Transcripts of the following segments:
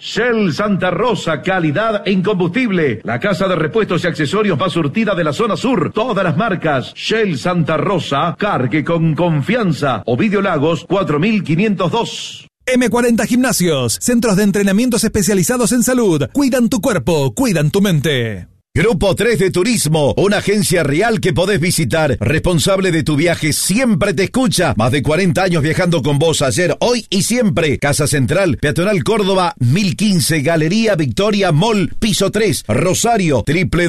Shell Santa Rosa, calidad en combustible. La casa de repuestos y accesorios más surtida de la zona sur. Todas las marcas. Shell Santa Rosa, cargue con confianza. Ovidio Lagos, 4502. M40 Gimnasios, centros de entrenamientos especializados en salud. Cuidan tu cuerpo, cuidan tu mente. Grupo 3 de Turismo, una agencia real que podés visitar. Responsable de tu viaje, siempre te escucha. Más de 40 años viajando con vos, ayer, hoy y siempre. Casa Central, Peatonal Córdoba, 1015, Galería Victoria Mall, piso 3, Rosario,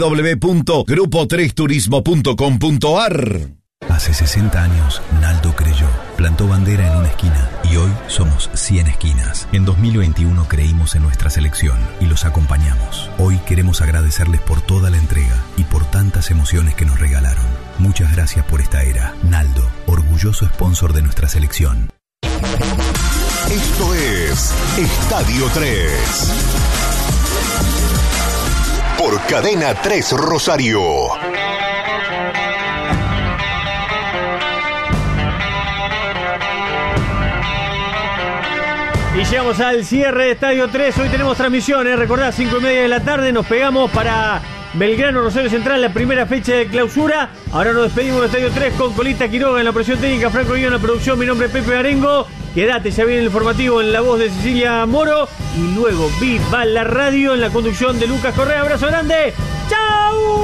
www.grupo3turismo.com.ar. Hace 60 años, Naldo creyó, plantó bandera en una esquina y hoy somos 100 esquinas. En 2021 creímos en nuestra selección y los acompañamos. Hoy queremos agradecerles por toda la entrega y por tantas emociones que nos regalaron. Muchas gracias por esta era. Naldo, orgulloso sponsor de nuestra selección. Esto es Estadio 3 por Cadena 3 Rosario. Y llegamos al cierre de Estadio 3. Hoy tenemos transmisiones, recordad, 5:30 de la tarde. Nos pegamos para Belgrano, Rosario Central, la primera fecha de clausura. Ahora nos despedimos de Estadio 3 con Colita Quiroga en la operación técnica, Franco Guido en la producción. Mi nombre es Pepe Arengo. Quédate, ya viene el informativo en la voz de Cecilia Moro. Y luego Viva la Radio en la conducción de Lucas Correa. Abrazo grande. ¡Chao!